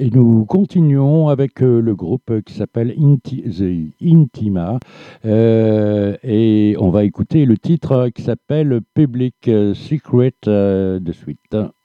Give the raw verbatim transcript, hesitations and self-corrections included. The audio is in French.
Et nous continuons avec euh, le groupe qui s'appelle Inti- The Intima. Euh, et on va écouter le titre qui s'appelle Public Secret euh, de suite.